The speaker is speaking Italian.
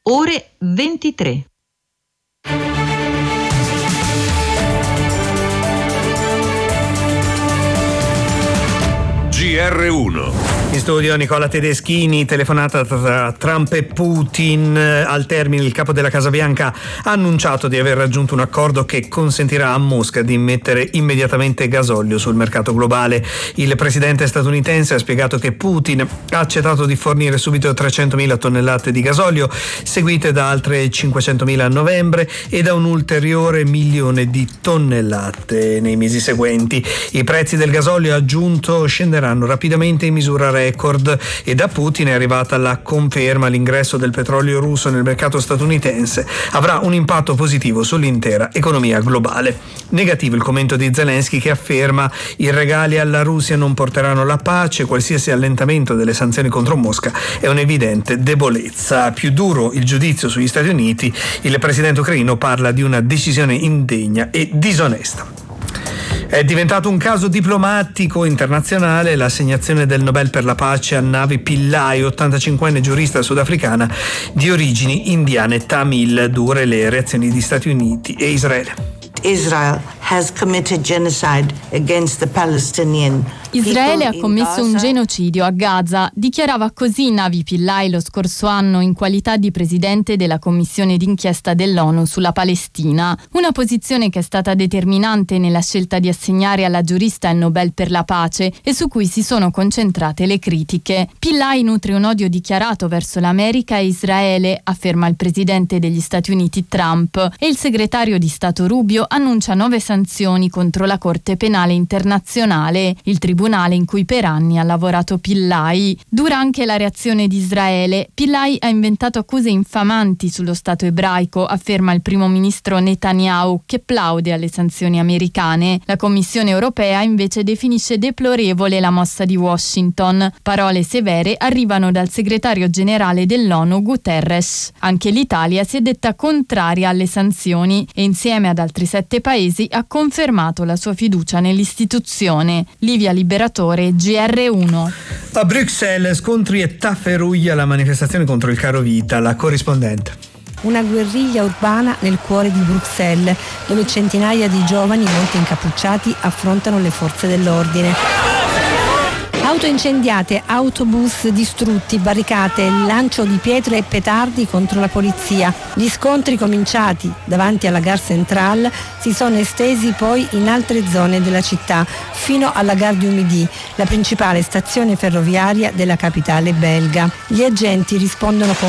ore 23. GR1. In studio Nicola Tedeschini. Telefonata tra Trump e Putin. Al termine il capo della Casa Bianca ha annunciato di aver raggiunto un accordo che consentirà a Mosca di immettere immediatamente gasolio sul mercato globale. Il presidente statunitense ha spiegato che Putin ha accettato di fornire subito 300.000 tonnellate di gasolio, seguite da altre 500.000 a novembre e da un ulteriore 1 milione di tonnellate nei mesi seguenti. I prezzi del gasolio, ha aggiunto, scenderanno rapidamente in misura record e da Putin è arrivata la conferma: l'ingresso del petrolio russo nel mercato statunitense avrà un impatto positivo sull'intera economia globale. Negativo il commento di Zelensky, che afferma: i regali alla Russia non porteranno la pace, qualsiasi allentamento delle sanzioni contro Mosca è un'evidente debolezza. Più duro il giudizio sugli Stati Uniti, il presidente ucraino parla di una decisione indegna e disonesta. È diventato un caso diplomatico internazionale l'assegnazione del Nobel per la pace a Navi Pillay, 85enne giurista sudafricana di origini indiane tamil. Dure le reazioni di Stati Uniti e Israele. Israel has committed genocide against the Palestinian. Israele ha commesso un genocidio a Gaza, dichiarava così Navi Pillay lo scorso anno in qualità di presidente della commissione d'inchiesta dell'ONU sulla Palestina, una posizione che è stata determinante nella scelta di assegnare alla giurista il Nobel per la pace e su cui si sono concentrate le critiche. Pillay nutre un odio dichiarato verso l'America e Israele, afferma il presidente degli Stati Uniti Trump, e il segretario di Stato Rubio annuncia 9 sanzioni contro la Corte Penale Internazionale, il tribunale in cui per anni ha lavorato Pillay. Dura anche la reazione di Israele. Pillay ha inventato accuse infamanti sullo Stato ebraico, afferma il primo ministro Netanyahu, che plaude alle sanzioni americane. La Commissione europea invece definisce deplorevole la mossa di Washington. Parole severe arrivano dal segretario generale dell'ONU Guterres. Anche l'Italia si è detta contraria alle sanzioni e insieme ad altri 7 paesi ha confermato la sua fiducia nell'istituzione. Livia Liberatore, GR1. A Bruxelles scontri e tafferuglia alla manifestazione contro il caro vita. La corrispondente. Una guerriglia urbana nel cuore di Bruxelles, dove centinaia di giovani, molti incappucciati, affrontano le forze dell'ordine. Auto incendiate, autobus distrutti, barricate, lancio di pietre e petardi contro la polizia. Gli scontri cominciati davanti alla Gare Centrale si sono estesi poi in altre zone della città, fino alla Gare du Midi, la principale stazione ferroviaria della capitale belga. Gli agenti rispondono con